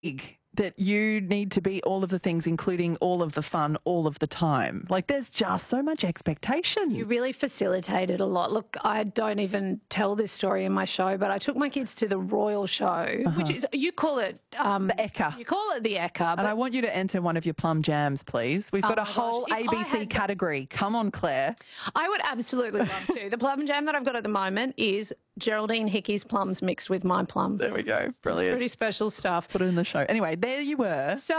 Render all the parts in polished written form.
big that you need to be all of the things, including all of the fun, all of the time. Like, there's just so much expectation. You really facilitated a lot. Look, I don't even tell this story in my show, but I took my kids to the Royal Show, which is, you call it... the Ekka. You call it the Ekka. And I want you to enter one of your plum jams, please. We've got a whole ABC category. Come on, Claire. I would absolutely love to. The plum jam that I've got at the moment is Geraldine Hickey's plums mixed with my plums. There we go. Brilliant. It's pretty special stuff. Put it in the show. Anyway, there you were. So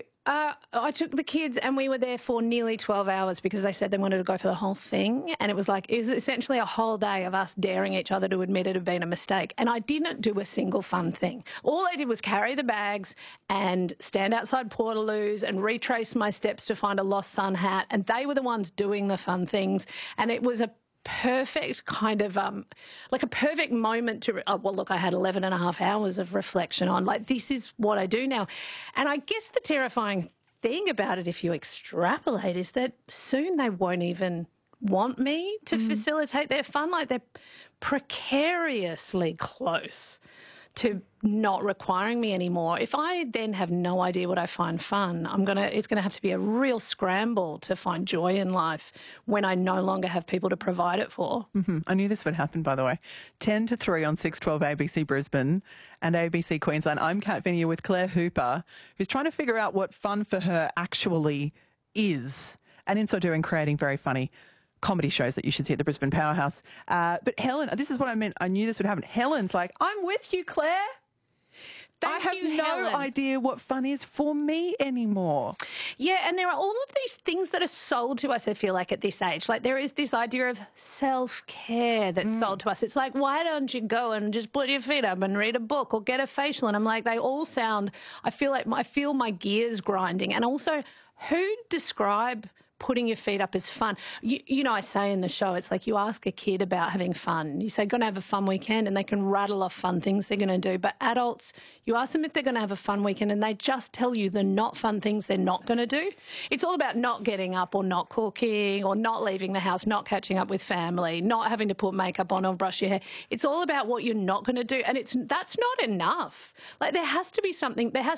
I took the kids and we were there for nearly 12 hours because they said they wanted to go for the whole thing. And it was essentially a whole day of us daring each other to admit it had been a mistake. And I didn't do a single fun thing. All I did was carry the bags and stand outside Portaloos and retrace my steps to find a lost sun hat. And they were the ones doing the fun things. And it was a perfect kind of like a perfect moment to well, look, I had 11 and a half hours of reflection on, like, this is what I do now. And I guess the terrifying thing about it, if you extrapolate, is that soon they won't even want me to facilitate their fun. Like, they're precariously close to not requiring me anymore. If I then have no idea what I find fun, it's gonna have to be a real scramble to find joy in life when I no longer have people to provide it for. I knew this would happen, by the way. 10 to 3 on 612 ABC Brisbane and ABC Queensland. I'm Kat Vinier with Claire Hooper, who's trying to figure out what fun for her actually is, and in so doing creating very funny comedy shows that you should see at the Brisbane Powerhouse. But Helen, this is what I meant. I knew this would happen. Helen's like, I'm with you, Claire. I have no idea what fun is for me anymore. Yeah, and there are all of these things that are sold to us, I feel like, at this age. Like, there is this idea of self-care that's sold to us. It's like, why don't you go and just put your feet up and read a book or get a facial? And I'm like, they all sound, I feel my gears grinding. And also, who describe putting your feet up is fun? You know, I say in the show, it's like you ask a kid about having fun. You say, going to have a fun weekend, and they can rattle off fun things they're going to do. But adults, you ask them if they're going to have a fun weekend, and they just tell you the not fun things they're not going to do. It's all about not getting up or not cooking or not leaving the house, not catching up with family, not having to put makeup on or brush your hair. It's all about what you're not going to do, and that's not enough. Like, there has